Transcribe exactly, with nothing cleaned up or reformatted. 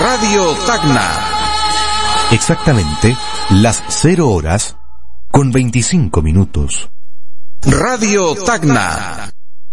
Radio Tacna. Exactamente las cero horas con veinticinco minutos. Radio Tacna.